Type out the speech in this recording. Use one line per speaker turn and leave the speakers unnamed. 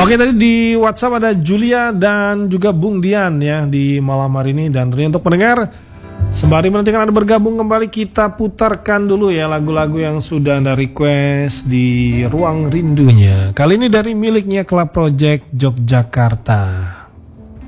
Oke, tadi di WhatsApp ada Julia dan juga Bung Dian ya di malam hari ini. Dan tentunya untuk pendengar, sembari menantikan Anda bergabung kembali, kita putarkan dulu ya lagu-lagu yang sudah Anda request di ruang rindunya. Kali ini dari miliknya Club Project Yogyakarta.